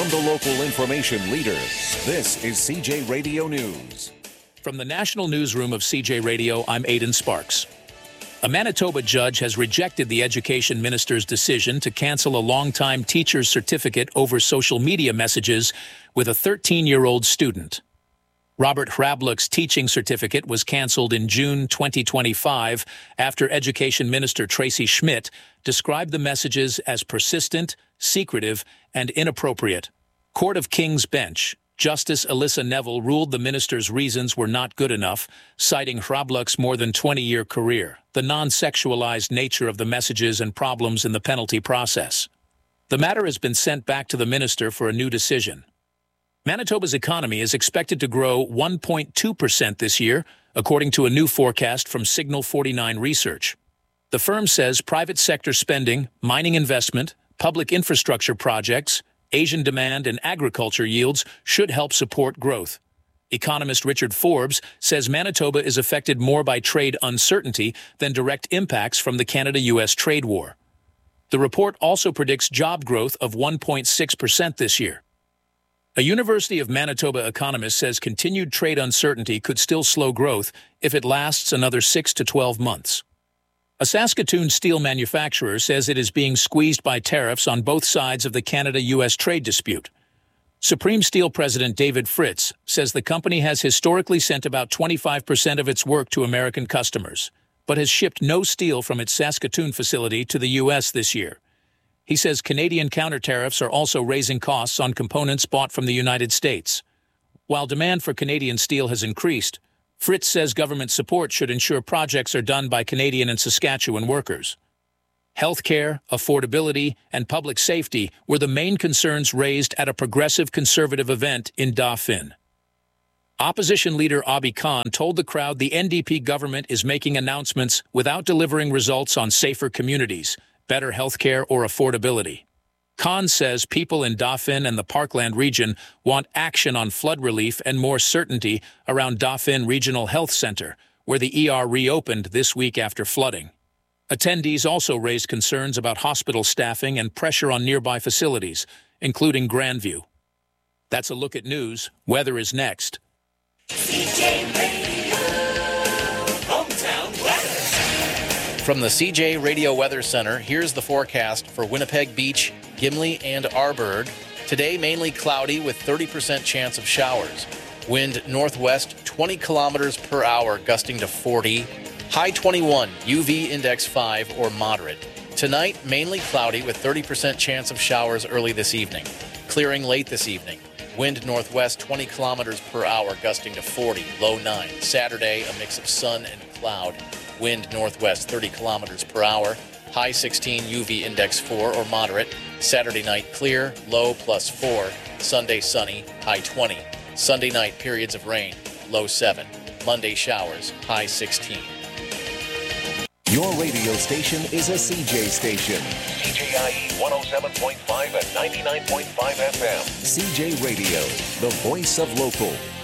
From the local information leader, this is CJ Radio News. From the National Newsroom of CJ Radio, I'm Aidan Sparks. A Manitoba judge has rejected the education minister's decision to cancel a longtime teacher's certificate over social media messages with a 13-year-old student. Robert Hrablich's teaching certificate was canceled in June 2025 after Education Minister Tracy Schmidt described the messages as persistent, secretive, and inappropriate. Court of King's Bench Justice Alyssa Neville ruled the minister's reasons were not good enough, citing Hrablich's more than 20-year career, the non-sexualized nature of the messages and problems in the penalty process. The matter has been sent back to the minister for a new decision. Manitoba's economy is expected to grow 1.2% this year, according to a new forecast from Signal 49 Research. The firm says private sector spending, mining investment, public infrastructure projects, Asian demand, and agriculture yields should help support growth. Economist Richard Forbes says Manitoba is affected more by trade uncertainty than direct impacts from the Canada-U.S. trade war. The report also predicts job growth of 1.6% this year. A University of Manitoba economist says continued trade uncertainty could still slow growth if it lasts another 6 to 12 months. A Saskatoon steel manufacturer says it is being squeezed by tariffs on both sides of the Canada-U.S. trade dispute. Supreme Steel President David Fritz says the company has historically sent about 25% of its work to American customers, but has shipped no steel from its Saskatoon facility to the U.S. this year. He says Canadian counter-tariffs are also raising costs on components bought from the United States. While demand for Canadian steel has increased, Fritz says government support should ensure projects are done by Canadian and Saskatchewan workers. Healthcare, affordability, and public safety were the main concerns raised at a progressive conservative event in Dauphin. Opposition leader Abi Khan told the crowd the NDP government is making announcements without delivering results on safer communities, better healthcare, or affordability. Khan says people in Dauphin and the Parkland region want action on flood relief and more certainty around Dauphin Regional Health Center, where the ER reopened this week after flooding. Attendees also raised concerns about hospital staffing and pressure on nearby facilities, including Grandview. That's a look at news. Weather is next. CJ Radio, hometown weather. From the CJ Radio Weather Center, here's the forecast for Winnipeg Beach, Gimli, and Arborg. Today, mainly cloudy with 30% chance of showers. Wind northwest 20 kilometers per hour, gusting to 40. High 21, UV index 5 or moderate. Tonight, mainly cloudy with 30% chance of showers early this evening. Clearing late this evening. Wind northwest 20 kilometers per hour, gusting to 40, low 9. Saturday, a mix of sun and cloud. Wind northwest 30 kilometers per hour. High 16, UV index 4 or moderate. Saturday night clear, low +4. Sunday sunny, high 20. Sunday night periods of rain, low 7. Monday showers, high 16. Your radio station is a CJ station. CJIE 107.5 and 99.5 FM. CJ Radio, the voice of local.